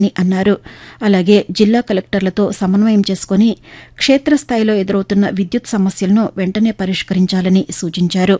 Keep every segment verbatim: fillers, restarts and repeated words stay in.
అన్నారు. అలాగే జిల్లా కలెక్టర్లతో సమన్వయం చేసుకుని క్షేత్రస్థాయిలో ఎదురవుతున్న విద్యుత్ సమస్యలను వెంటనే పరిష్కరించాలని సూచించారు.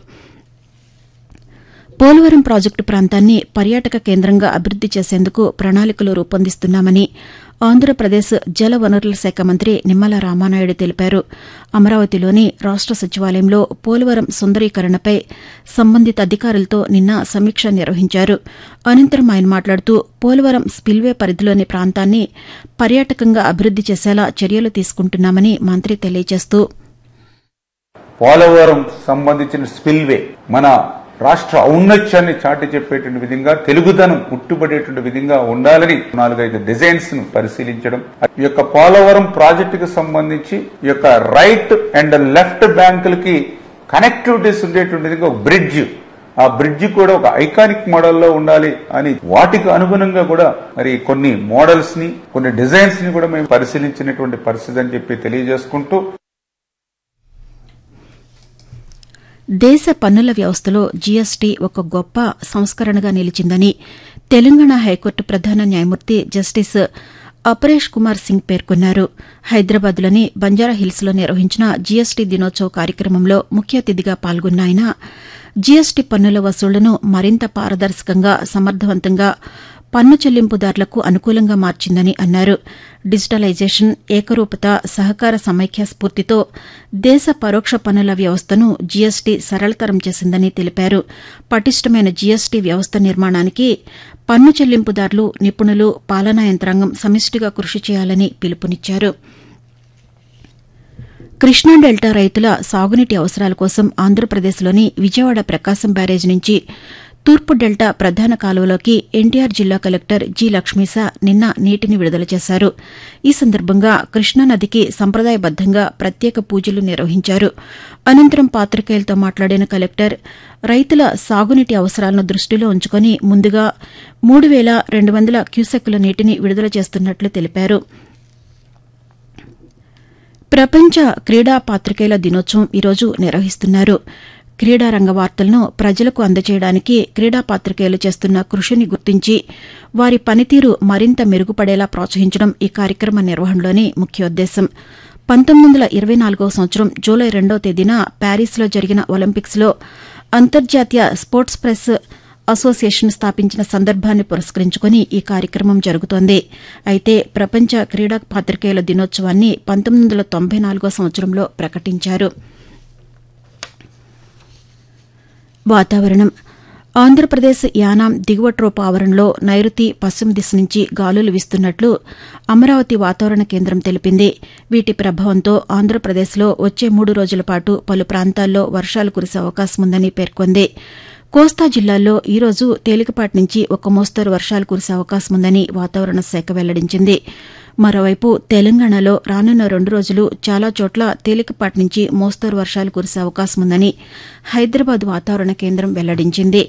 పోలవరం ప్రాజెక్టు ప్రాంతాన్ని పర్యాటక కేంద్రంగా అభివృద్ది చేసేందుకు ప్రణాళికలు రూపొందిస్తున్నామని ఆంధ్రప్రదేశ్ జల వనరుల శాఖ మంత్రి నిమ్మల రామానాయుడు తెలిపారు. అమరావతిలోని రాష్ట సచివాలయంలో పోలవరం సుందరీకరణపై సంబంధిత అధికారులతో నిన్న సమీక్ష నిర్వహించారు. అనంతరం ఆయన మాట్లాడుతూ పోలవరం స్పిల్వే పరిధిలోని ప్రాంతాన్ని పర్యాటకంగా అభివృద్ది చేసేలా చర్యలు తీసుకుంటున్నామని మంత్రి తెలియజేస్తూ పోలవరం సంబంధించిన స్పిల్వే మన రాష్ట్ర ఔన్నత్యాన్ని చాటి చెప్పేటువంటి విధంగా తెలుగుదనం ఉట్టుబడేటువంటి విధంగా ఉండాలని నాలుగైదు డిజైన్స్ ను పరిశీలించడం, ఈ యొక్క పోలవరం ప్రాజెక్టుకు సంబంధించి ఈ యొక్క రైట్ అండ్ లెఫ్ట్ బ్యాంకులకి కనెక్టివిటీస్ ఉండేటువంటి విధంగా ఒక బ్రిడ్జ్, ఆ బ్రిడ్జ్ కూడా ఒక ఐకానిక్ మోడల్లో ఉండాలి అని వాటికి అనుగుణంగా కూడా మరి కొన్ని మోడల్స్ ని కొన్ని డిజైన్స్ ని కూడా మేము పరిశీలించినటువంటి పరిస్థితి అని చెప్పి తెలియజేసుకుంటూ దేశ పన్నుల వ్యవస్థలో జీఎస్టీ ఒక గొప్ప సంస్కరణగా నిలిచిందని తెలంగాణ హైకోర్టు ప్రధాన న్యాయమూర్తి జస్టిస్ అపరేష్ కుమార్ సింగ్ పేర్కొన్నారు. హైదరాబాద్లోని బంజారాహిల్స్లో నిర్వహించిన జీఎస్టీ దినోత్సవ కార్యక్రమంలో ముఖ్య అతిథిగా పాల్గొన్న ఆయన జీఎస్టీ పన్నుల వసూళ్లను మరింత పారదర్శకంగా, సమర్థవంతంగా పన్ను చెల్లింపుదారులకు అనుకూలంగా మార్చిందని అన్నారు. డిజిటలైజేషన్, ఏకరూపత, సహకార సమైక్య స్ఫూర్తితో దేశ పరోక్ష పన్నుల వ్యవస్థను జీఎస్టీ సరళతరం చేసిందని తెలిపారు. పటిష్టమైన జీఎస్టీ వ్యవస్థ నిర్మాణానికి పన్ను చెల్లింపుదారులు, నిపుణులు, పాలనా యంత్రాంగం సమిష్టిగా కృషి చేయాలని పిలుపునిచ్చారు. కృష్ణా డెల్టా రైతుల సాగునీటి అవసరాల కోసం ఆంధ్రప్రదేశ్లోని విజయవాడ ప్రకాశం బ్యారేజ్ నుంచి తూర్పు డెల్టా ప్రధాన కాలువలోకి ఎన్టీఆర్ జిల్లా కలెక్టర్ జి లక్ష్మీశ నిన్న నీటిని విడుదల చేశారు. ఈ సందర్భంగా కృష్ణానదికి సంప్రదాయబద్దంగా ప్రత్యేక పూజలు నిర్వహించారు. అనంతరం పాతికేయులతో మాట్లాడిన కలెక్టర్ రైతుల సాగునీటి అవసరాలను దృష్టిలో ఉంచుకుని ముందుగా మూడు వేల రెండు వందల క్యూసెక్కుల నీటిని విడుదల చేస్తున్నట్లు తెలిపారు. ప్రపంచ క్రీడా పాతికేయుల దినోత్సవం ఈరోజు నిర్వహిస్తున్నారు. క్రీడారంగ వార్తలను ప్రజలకు అందజేయడానికి క్రీడా పాతికేయులు చేస్తున్న కృషిని గుర్తించి వారి పనితీరు మరింత మెరుగుపడేలా ప్రోత్సహించడం ఈ కార్యక్రమ నిర్వహణలోని ముఖ్యోద్దేశం. పంతొమ్మిది వందల ఇరవై నాలుగవ సంవత్సరం జూలై రెండవ తేదీన ప్యారిస్లో జరిగిన ఒలింపిక్స్లో అంతర్జాతీయ స్పోర్ట్స్ ప్రెస్ అసోసియేషన్ స్థాపించిన సందర్భాన్ని పురస్కరించుకుని ఈ కార్యక్రమం జరుగుతోంది. అయితే ప్రపంచ క్రీడా పాతికేయుల దినోత్సవాన్ని పంతొమ్మిది వందల తొంభై నాలుగో సంవత్సరంలో ప్రకటించారు. వాతావరణం. ఆంధ్రప్రదేశ్ యానాం దిగువ ట్రోప్ ఆవరణలో నైరుతి పశ్చిమ దిశ నుంచి గాలులు వీస్తున్నట్లు అమరావతి వాతావరణ కేంద్రం తెలిపింది. వీటి ప్రభావంతో ఆంధ్రప్రదేశ్లో వచ్చే మూడు రోజుల పాటు పలు ప్రాంతాల్లో వర్షాలు కురిసే అవకాశం ఉందని పేర్కొంది. కోస్తా జిల్లాల్లో ఈ రోజు తేలికపాటి నుంచి ఒక మోస్తరు వర్షాలు కురిసే అవకాశం ఉందని వాతావరణ శాఖ వెల్లడించింది. మరోవైపు తెలంగాణలో రానున్న రెండు రోజులు చాలా చోట్ల తేలికపాటి నుంచి మోస్తరు వర్షాలు కురిసే అవకాశం ఉందని హైదరాబాద్ వాతావరణ కేంద్రం వెల్లడించింది.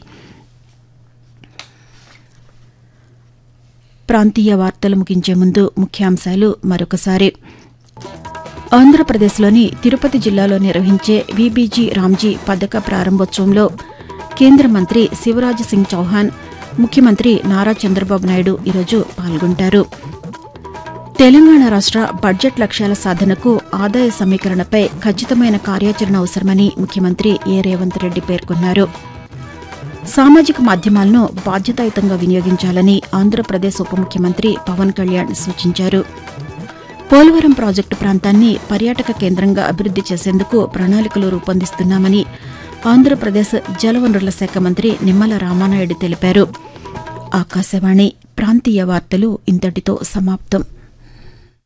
ప్రాంతీయ వార్తలు ముగించే ముందు ముఖ్యాంశాలు మరొకసారి. ఆంధ్రప్రదేశ్లోని తిరుపతి జిల్లాలో నిర్వహించే వీబీజీ రామ్జీ పథక ప్రారంభోత్సవంలో కేంద్ర మంత్రి శివరాజ్ సింగ్ చౌహాన్, ముఖ్యమంత్రి నారా చంద్రబాబు నాయుడు ఈరోజు పాల్గొంటారు. తెలంగాణ రాష్ట బడ్జెట్ లక్ష్యాల సాధనకు ఆదాయ సమీకరణపై ఖచ్చితమైన కార్యాచరణ అవసరమని ముఖ్యమంత్రి ఏ రేవంత్ రెడ్డి పేర్కొన్నారు. సామాజిక మాధ్యమాలను బాధ్యతాయుతంగా వినియోగించాలని ఆంధ్రప్రదేశ్ ఉప ముఖ్యమంత్రి పవన్ కళ్యాణ్ సూచించారు. పోలవరం ప్రాజెక్టు ప్రాంతాన్ని పర్యాటక కేంద్రంగా అభివృద్ది చేసేందుకు ప్రణాళికలు రూపొందిస్తున్నామని ఆంధ్రప్రదేశ్ జలవనరుల శాఖ మంత్రి నిమ్మల రామానాయుడు తెలిపారు. ఆకాశవాణి ప్రాంతీయ వార్తలు ఇంతటితో సమాప్తం.